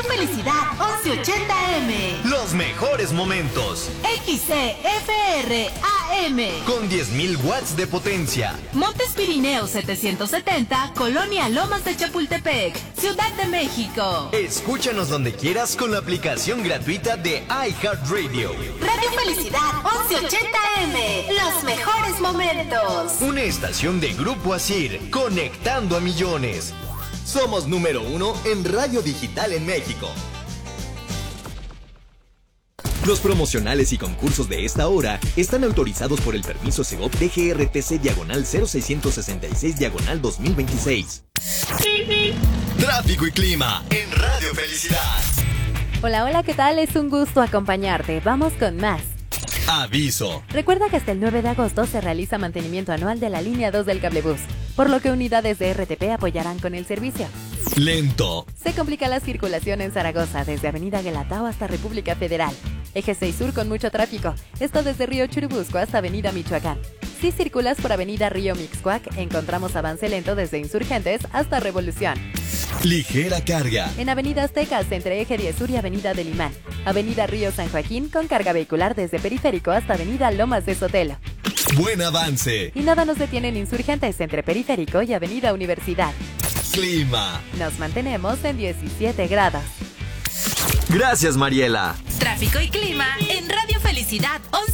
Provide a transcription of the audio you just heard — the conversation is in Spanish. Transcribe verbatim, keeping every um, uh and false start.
Radio Felicidad once ochenta M. Los mejores momentos. X C F R A M. Con diez mil watts de potencia. Montes Pirineos setecientos setenta, Colonia Lomas de Chapultepec, Ciudad de México. Escúchanos donde quieras con la aplicación gratuita de iHeartRadio. Radio Felicidad once ochenta M. Los mejores momentos. Una estación de Grupo Asir, conectando a millones. Somos número uno en radio digital en México. Los promocionales y concursos de esta hora están autorizados por el permiso Segov D G R T C diagonal cero seiscientos sesenta y seis diagonal dos mil veintiséis. Tráfico y clima en Radio Felicidad. Hola, hola, ¿qué tal? Es un gusto acompañarte. Vamos con más. Aviso. Recuerda que hasta el nueve de agosto se realiza mantenimiento anual de la línea dos del cablebús, por lo que unidades de R T P apoyarán con el servicio. Lento. Se complica la circulación en Zaragoza desde Avenida Guelatao hasta República Federal. Eje seis Sur con mucho tráfico, esto desde Río Churubusco hasta Avenida Michoacán. Si circulas por Avenida Río Mixcoac, encontramos avance lento desde Insurgentes hasta Revolución. Ligera carga. En Avenida Aztecas, entre Eje diez Sur y Avenida del Imán. Avenida Río San Joaquín con carga vehicular desde Periférico hasta Avenida Lomas de Sotelo. Buen avance. Y nada nos detiene en Insurgentes entre Periférico y Avenida Universidad. Clima. Nos mantenemos en diecisiete grados. Gracias, Mariela. Tráfico y clima en Radio Felicidad once.